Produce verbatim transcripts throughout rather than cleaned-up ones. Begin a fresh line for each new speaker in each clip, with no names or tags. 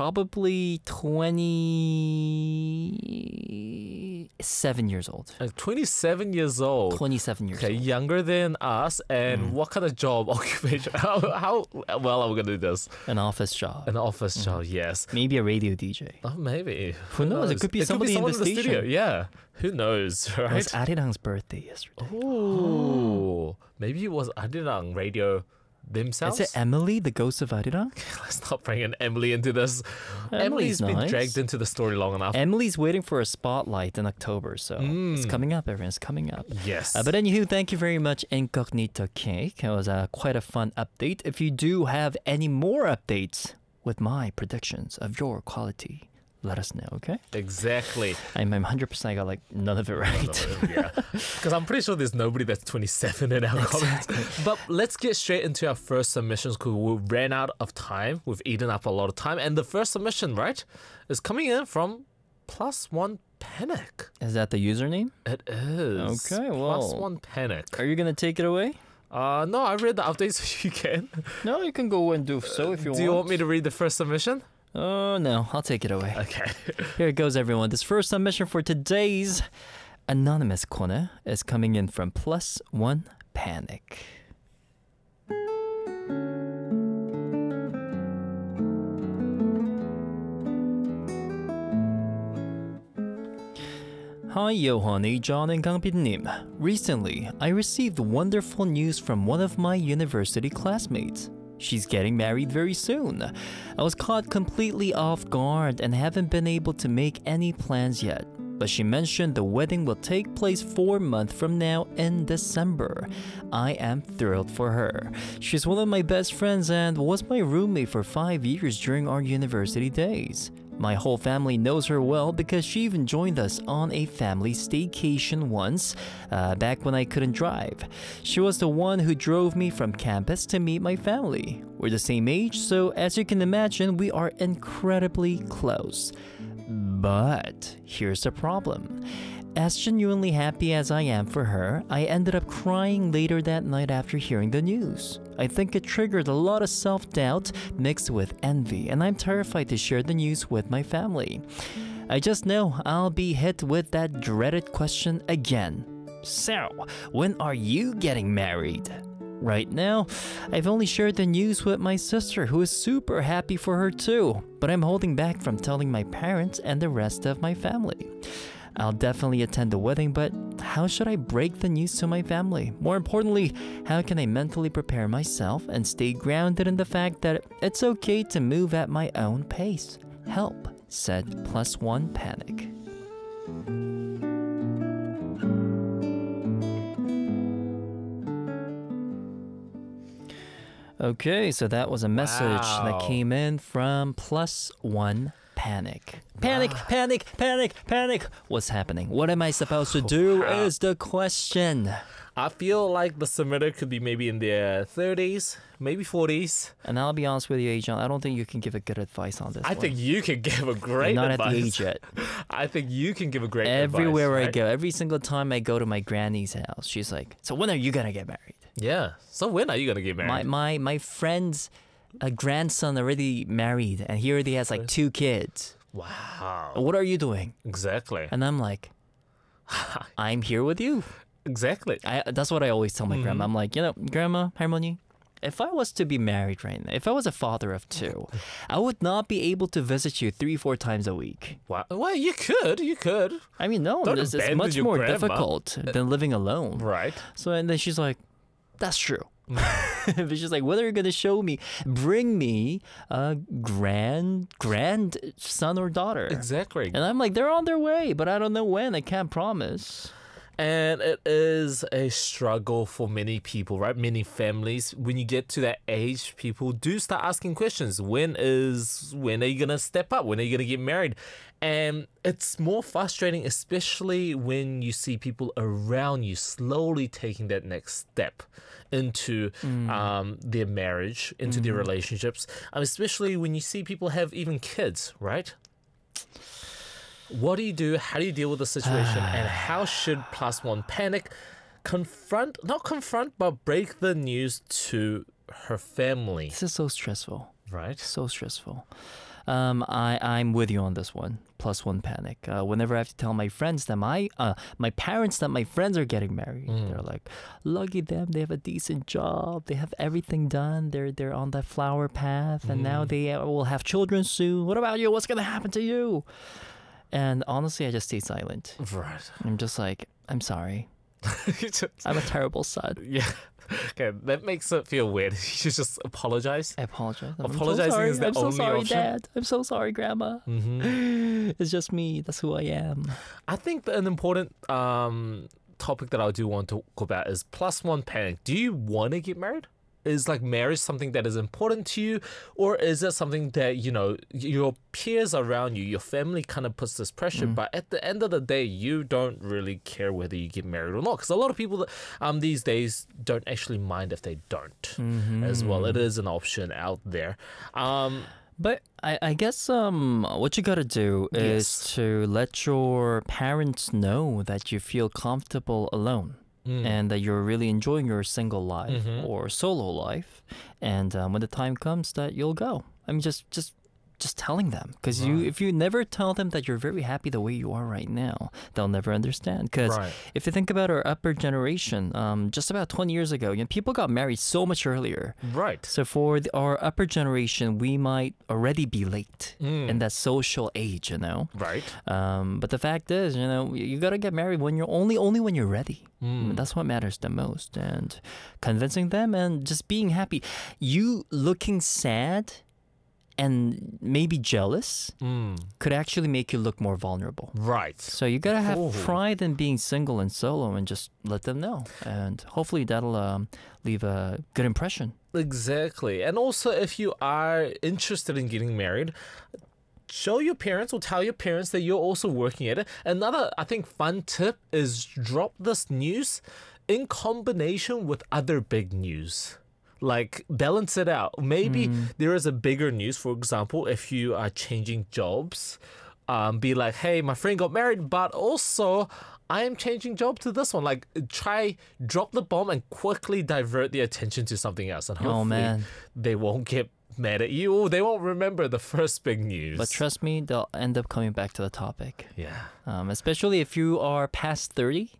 probably twenty-seven years old.
Uh, twenty-seven years old.
twenty-seven years
Okay,
old.
younger than us. And
Mm.
what kind of job, occupation? How, how well are we going to do this?
An office job.
An office job, yes.
Maybe a radio D J.
Oh, maybe.
Who knows? It could be somebody in
someone
the
studio.
station.
Yeah. Who knows,
It
right?
was Arirang's birthday yesterday.
Oh, maybe it was Arirang Radio themselves.
Is it Emily, the ghost of Arirang?
Let's not bring in Emily into this.
Emily's
Emily's been
nice.
dragged into the story long enough.
Emily's waiting for a spotlight in October, so it's
Mm.
coming up, everyone. It's coming up.
Yes.
Uh, but anywho, thank you very much, Incognito Cake. It was uh, quite a fun update. If you do have any more updates with my predictions of your quality, let us know, okay?
Exactly.
I'm, I'm one hundred percent I got like none of it right.
Yeah. Because I'm pretty sure there's nobody that's twenty-seven in our comments. But let's get straight into our first submissions because we ran out of time. We've eaten up a lot of time. And the first submission, right, is coming in from Plus One Panic.
Is that the username?
It is.
Okay,
Plus
well-
One Panic.
Are you going to take it away?
Uh, no, I read the updates so you can.
No, you can go and do so if you want.
Do you want me to read the first submission?
Oh, no. I'll take it away.
Okay.
Here it goes, everyone. This first submission for today's anonymous corner is coming in from Plus One Panic. Hi, Yohani, John, and Kangpitnim. Recently, I received wonderful news from one of my university classmates. She's getting married very soon. I was caught completely off guard and haven't been able to make any plans yet. But she mentioned the wedding will take place four months from now in December. I am thrilled for her. She's one of my best friends and was my roommate for five years during our university days. My whole family knows her well because she even joined us on a family staycation once, uh, back when I couldn't drive. She was the one who drove me from campus to meet my family. We're the same age, so as you can imagine, we are incredibly close. But here's the problem. As genuinely happy as I am for her, I ended up crying later that night after hearing the news. I think it triggered a lot of self-doubt mixed with envy, and I'm terrified to share the news with my family. I just know I'll be hit with that dreaded question again. So, when are you getting married? Right now, I've only shared the news with my sister, who is super happy for her too, but I'm holding back from telling my parents and the rest of my family. I'll definitely attend the wedding, but how should I break the news to my family? More importantly, how can I mentally prepare myself and stay grounded in the fact that it's okay to move at my own pace? Help, said Plus One Panic. Okay, so that was a message
Wow.
that came in from Plus One Panic. Panic, panic, panic, panic. What's happening? What am I supposed to do
Wow.
is the question.
I feel like the submitter could be maybe in their thirties, maybe forties.
And I'll be honest with you, Ajon, I don't think you can give a good advice on this
I
one.
think you can give a great
I'm not
advice.
at the age yet.
I think you can give a great
Everywhere
advice.
I
right?
go, every single time I go to my granny's house, she's like, so when are you gonna get married?
Yeah. So when are you going to get married?
My my my friend's uh, grandson already married, and he already has like two kids.
Wow.
What are you doing?
Exactly.
And I'm like, I'm here with you.
Exactly.
I, that's what I always tell my
Mm-hmm.
grandma. I'm like, you know, grandma, harmony, if I was to be married right now, if I was a father of two, I would not be able to visit you three, four times a week.
Wow. Well, you could. You could.
I mean, no,
Don't
this is
abandon
much
your
more
grandma.
difficult than living alone.
Right.
So, and then she's like, that's true. But she's like, when are you going to show me, bring me a grand, grand son or daughter?
Exactly.
And I'm like, they're on their way, but I don't know when. I can't promise.
And it is a struggle for many people, right? Many families. When you get to that age, people do start asking questions. When is, when are you going to step up? When are you going to get married? And it's more frustrating, especially when you see people around you slowly taking that next step into
Mm.
um, their marriage, into their relationships. Um, especially when you see people have even kids, right? What do you do? How do you deal with the situation? And how should Plus One Panic confront, not confront, but break the news to her family,
This is so stressful.
right?
So stressful. Um, I I'm with you on this one. Plus one panic. Uh, whenever I have to tell my friends that my uh my parents that my friends are getting married,
Mm.
they're like, "Lucky them, they have a decent job, they have everything done, they're they're on that flower path, and now
Mm.
they uh, will have children soon. What about you? What's gonna happen to you?" And honestly, I just stay silent.
Right.
I'm just like, I'm sorry.
Just-
I'm a terrible son.
yeah. Okay, that makes it feel weird. You should just apologize.
I apologize. I'm
Apologizing
so sorry.
is the
I'm so
only
sorry,
option.
Dad. I'm so sorry, Grandma.
hmm
It's just me. That's who I am.
I think that an important um topic that I do want to talk about is plus one panic. Do you want to get married? Is like marriage something that is important to you, or is it something that, you know, your peers around you, your family kind of puts this pressure,
Mm.
but at the end of the day, you don't really care whether you get married or not? Because a lot of people that, um these days don't actually mind if they don't as well. It is an option out there. Um,
But I, I guess um what you gotta do is
Yes.
to let your parents know that you feel comfortable alone.
mm,
And that you're really enjoying your single life
Mhm.
or solo life, and um, when the time comes that you'll go. I mean, just just just telling them, because you
Right.
if you never tell them that you're very happy the way you are right now, they'll never understand. Because
right.
if you think about our upper generation, um, just about twenty years ago, you know, people got married so much earlier.
Right.
So for the, our upper generation, we might already be late
Mm,
in that social age, you know.
right.
Um, but the fact is, you know, you, you gotta get married when you're only only when you're ready. I mean,
Mm.
that's what matters the most, and convincing them and just being happy. You looking sad and maybe jealous
Mm,
could actually make you look more vulnerable.
right.
So you gotta have
Oh.
pride in being single and solo, and just let them know, and hopefully that'll um, leave a good impression.
Exactly. And also, if you are interested in getting married, show your parents or tell your parents that you're also working at it. Another, I think, fun tip is drop this news in combination with other big news. Like, balance it out. Maybe there is a bigger news, for example, if you are changing jobs. Um, be like, hey, my friend got married, but also I am changing job to this one. Like, try drop the bomb and quickly divert the attention to something else, and hopefully
Oh man!
they won't get mad at you, or they won't remember the first big news.
But trust me, they'll end up coming back to the topic.
yeah.
Um, especially if you are past thirty.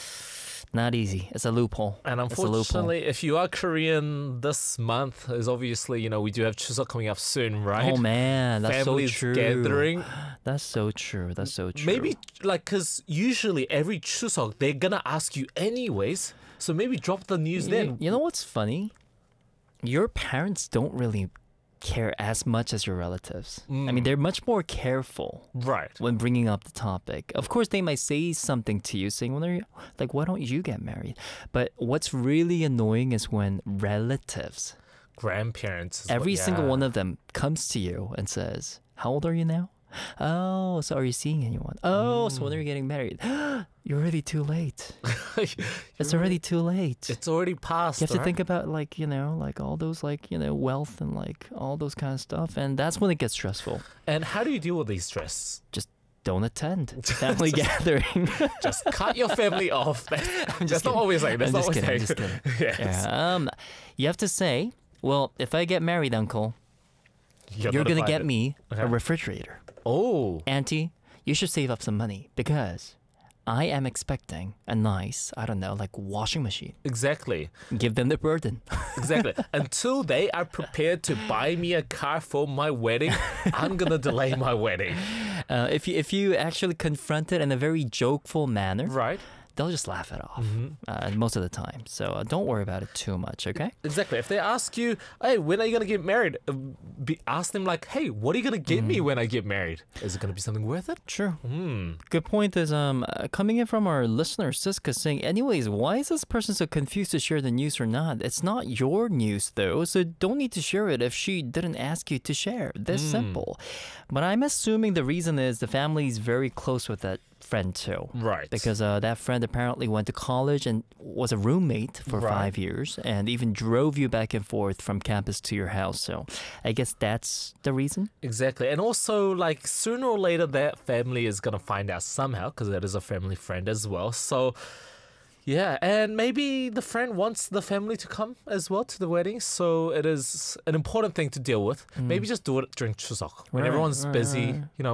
Not easy. It's a loophole.
And
It's a loophole.
unfortunately, if you are Korean, this month is obviously, you know, we do have Chuseok coming up soon, right?
Oh man, that's
Families
so true.
gathering.
That's so true. That's so true.
Maybe, like, because usually every Chuseok, they're going to ask you anyways. So maybe drop the news
you,
then.
you know what's funny? Your parents don't really care as much as your relatives. I mean,
Mm.
they're much more careful
Right.
when bringing up the topic. Of course, they might say something to you, saying, "Well, they're- like, why don't you get married?" But what's really annoying is when relatives,
Grandparents. is what-
every single
yeah.
one of them, comes to you and says, "How old are you now?" "Oh, so are you seeing anyone?" "Oh, so when are you getting married?" "You're already too late. It's already too late."
It's already passed.
You have to
right?
think about, like, you know, like all those, like, you know, wealth and like all those kind of stuff, and that's when it gets stressful.
And how do you deal with these stress?
Don't attend family gathering.
Just cut your family off. That's,
I'm
that's
just
not
kidding.
always like. That's
I'm
not
just
always
kidding. I'm
like.
just kidding.
Yes.
Yeah, um, you have to say, well, if I get married, Uncle,
You're,
you're gonna
notified
get
it.
me
Okay.
a refrigerator.
Oh.
Auntie, you should save up some money because I am expecting a nice, I don't know, like washing machine.
Exactly.
Give them the burden.
Exactly. Until they are prepared to buy me a car for my wedding, I'm gonna delay my wedding.
Uh, if you if you actually confront it in a very jokeful manner,
Right.
they'll just laugh it off
Mhm.
uh, most of the time. So uh, don't worry about it too much, okay?
Exactly. If they ask you, "Hey, when are you gonna get married?" Uh, Be, ask them like, "Hey, what are you gonna get me when I get married? Is it gonna be something worth it?"
Sure.
Hmm.
Good point is um uh, coming in from our listener Siska saying, anyways, why is this person so confused to share the news or not? It's not your news though, so don't need to share it if she didn't ask you to share. This
Mm.
simple. But I'm assuming the reason is the family is very close with that friend too.
Right.
Because uh, that friend apparently went to college and was a roommate for
Right.
five years and even drove you back and forth from campus to your house. So I guess that's the reason.
Exactly. And also, like, sooner or later, that family is going to find out somehow because that is a family friend as well. So Yeah, and maybe the friend wants the family to come as well to the wedding, so it is an important thing to deal with. Maybe just do it during Chuseok when
Right,
everyone's
right,
busy.
right.
You know,